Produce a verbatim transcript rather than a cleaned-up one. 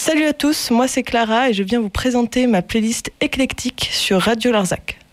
Salut à tous, moi c'est Clara et je viens vous présenter ma playlist éclectique sur Radio Larzac.